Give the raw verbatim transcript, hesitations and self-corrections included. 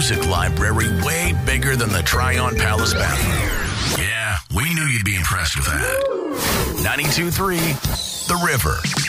music library way bigger than the Tryon Palace bathroom. Yeah, we knew you'd be impressed with that. ninety-two point three The River.